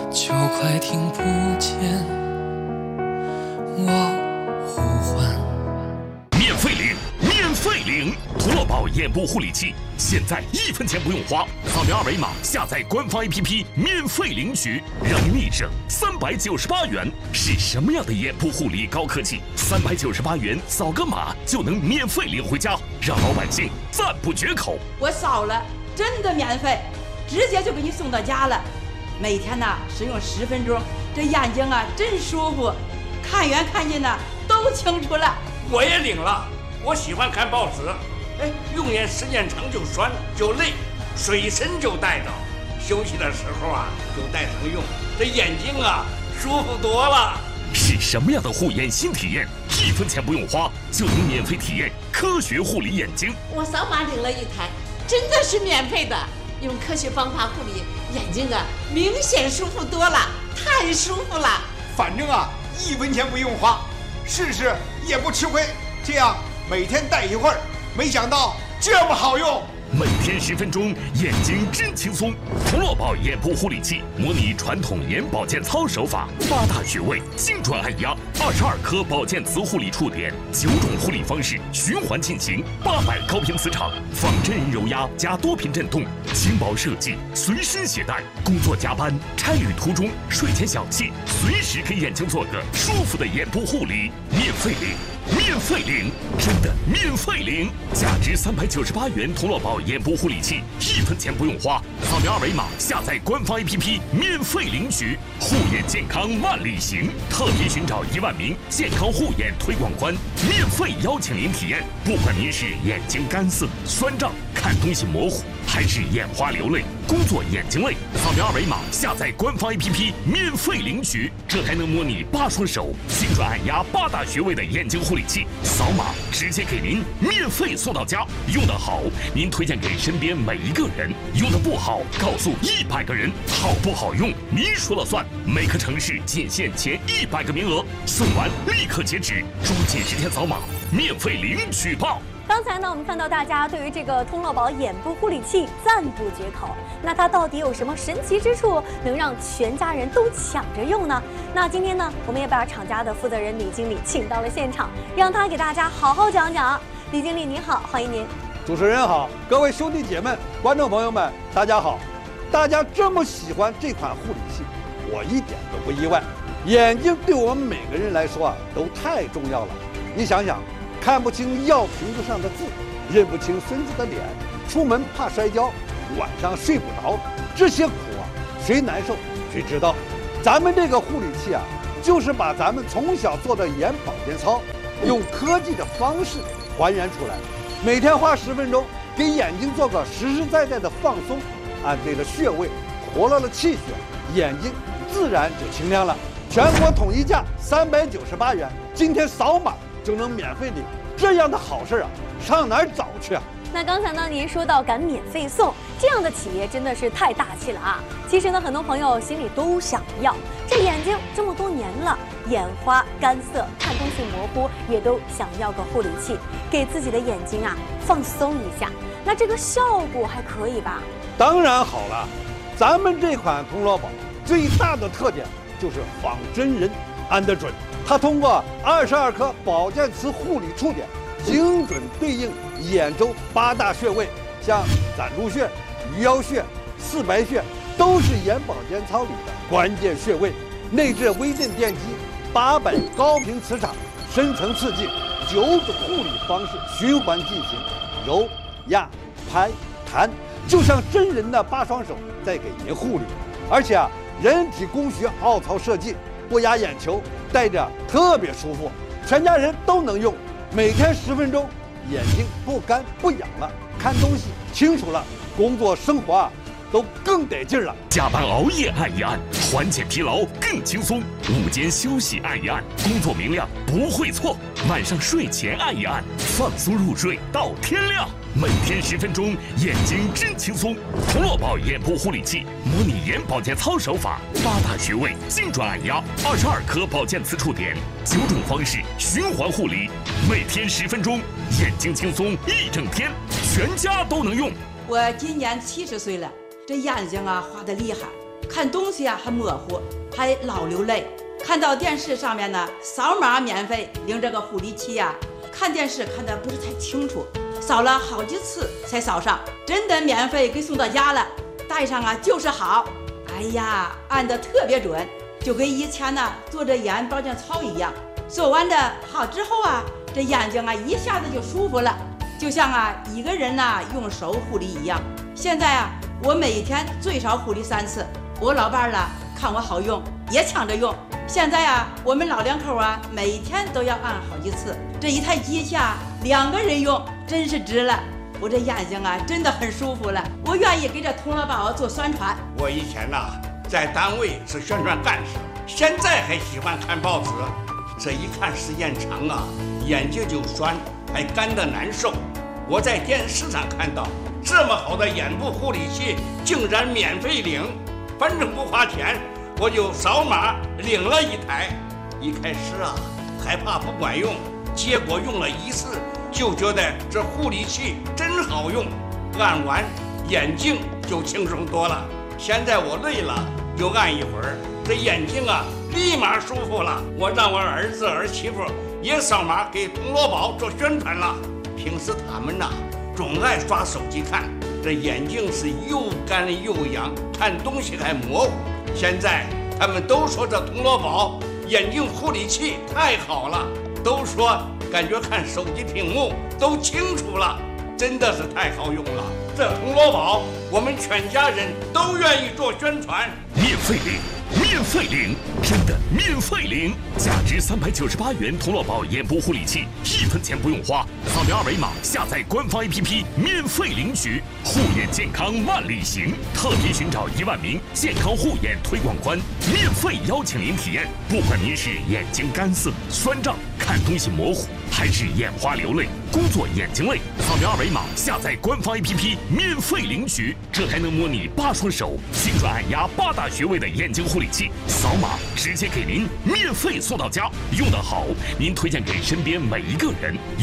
就快听不见我呼唤。 免费领，免费领！图乐宝眼部护理器，现在1分钱不用花，扫描二维码下载官方 APP 免费领取，让你立省398元。是什么样的眼部护理高科技？398元扫个码就能免费领回家，让老百姓赞不绝口。 我扫了，真的免费，直接就给你送到家了。每天呢使用10分钟，这眼睛啊真舒服，看远看近呢都清楚了。 我也领了，我喜欢看报纸，用眼时间长就酸就累，随身就带着，休息的时候啊就带上用，这眼睛啊舒服多了。 是什么样的护眼新体验？1分钱不用花就能免费体验科学护理眼睛。 我扫码领了一台，真的是免费的，用科学方法护理眼睛啊，明显舒服多了，太舒服了。 反正啊1分钱不用花，试试也不吃亏。这样每天戴一会儿，没想到这么好用。 每天10分钟，眼睛真轻松。图乐宝眼部护理器模拟传统眼保健操手法，8大穴位精准按压，22颗保健磁护理触点，9种护理方式循环进行，800高频磁场，仿真人揉压加多频震动，轻薄设计，随身携带。工作加班、差旅途中、睡前小憩，随时给眼睛做个舒服的眼部护理，免费领。免费领，真的免费领！价值398元图乐宝眼部护理器，1分钱不用花，扫描二维码下载官方 APP 免费领取。护眼健康万里行，特别寻找1万名健康护眼推广官，免费邀请您体验。不管您是眼睛干涩、酸胀、看东西模糊，还是眼花流泪、工作眼睛累，扫描二维码下载官方 APP 免费领取。这还能模拟8双手精准按压8大穴位的眼睛护理器，扫码直接给您免费送到家。用得好，您推荐给身边每一个人；用得不好，告诉100个人。好不好用，您说了算。每个城市仅限前100个名额，送完立刻截止，抓紧时间扫码，免费领取吧。 刚才呢，我们看到大家对于这个通乐宝眼部护理器赞不绝口。那它到底有什么神奇之处，能让全家人都抢着用呢？那今天呢，我们也把厂家的负责人李经理请到了现场，让他给大家好好讲讲。李经理您好，欢迎您。 主持人好，各位兄弟姐妹、观众朋友们，大家好。大家这么喜欢这款护理器，我一点都不意外。眼睛对我们每个人来说啊，都太重要了。你想想。看不清药瓶子上的字，认不清孙子的脸，出门怕摔跤，晚上睡不着，这些苦啊，谁难受谁知道。咱们这个护理器啊，就是把咱们从小做的眼保健操，用科技的方式还原出来。每天花10分钟，给眼睛做个实实在在的放松，按对了穴位，活络了气血，眼睛自然就清亮了。全国统一价398元，今天扫码就能免费领，这样的好事啊，上哪儿找去啊？ 那刚才呢，您说到敢免费送，这样的企业真的是太大气了啊！其实呢，很多朋友心里都想要，这眼睛这么多年了，眼花、干涩、看东西模糊，也都想要个护理器，给自己的眼睛啊放松一下。那这个效果还可以吧？ 当然好了，咱们这款通乐宝最大的特点就是仿真人，按得准。它通过22颗保健磁护理触点，精准对应眼周8大穴位，像攒竹穴、鱼腰穴、四白穴，都是眼保健操里的关键穴位。内置微震电机，800高频磁场，深层刺激，9种护理方式循环进行，揉、压、拍、弹，就像真人的8双手在给您护理。而且啊，人体工学凹槽设计，不压眼球，戴着特别舒服，全家人都能用。每天10分钟，眼睛不干不痒了，看东西清楚了，工作生活啊都更得劲了。 加班熬夜按一按，缓解疲劳更轻松；午间休息按一按，工作明亮不会错；晚上睡前按一按，放松入睡到天亮。每天10分钟，眼睛真轻松。图乐宝眼部护理器模拟眼保健操手法，8大穴位精准按压，22颗保健磁触点，9种方式循环护理。每天10分钟，眼睛轻松一整天，全家都能用。 我今年70岁了，这眼睛啊花得厉害， 看东西啊还模糊，还老流泪。看到电视上面呢，扫码免费领这个护理器呀，看电视看得不是太清楚，扫了好几次才扫上，真的免费给送到家了，戴上啊就是好。哎呀，按得特别准，就跟以前呢做这眼保健操一样。做完的好之后啊，这眼睛啊一下子就舒服了，就像啊一个人呢用手护理一样。现在啊，我每天最少护理3次，我老伴儿了看我好用，也抢着用。现在啊，我们老两口啊每天都要按好几次，这一台机器啊2个人用，真是值了。我这眼睛啊真的很舒服了，我愿意给这童乐宝做宣传。 我以前呐在单位是宣传干事，现在还喜欢看报纸。这一看时间长啊，眼睛就酸，还干得难受。我在电视上看到这么好的眼部护理器竟然免费领，反正不花钱，我就扫码领了一台。一开始啊害怕不管用，结果用了1次就觉得这护理器真好用，按完眼睛就轻松多了。现在我累了就按一会儿，这眼睛啊立马舒服了。我让我儿子儿媳妇也扫码给童乐宝做宣传了。平时他们呐总爱刷手机看，这眼睛是又干又痒，看东西还模糊。现在他们都说这童乐宝眼睛护理器太好了，都说感觉看手机屏幕都清楚了，真的是太好用了。这童乐宝我们全家人都愿意做宣传。 免费领，免费领，真的免费领！价值398元童乐宝眼部护理器，1分钱不用花，扫描2维码下载官方 APP 免费领取。护眼健康万里行，特别寻找1万名健康护眼推广官，免费邀请您体验。不管您是眼睛干涩、酸胀、看东西模糊，还是眼花流泪、工作眼睛累，扫描2维码下载官方 APP 免费领取。这还能模拟8双手、心转按压8大穴位的眼睛护理器，扫码直接给您免费送到家。用得好，您推荐给身边每一个人。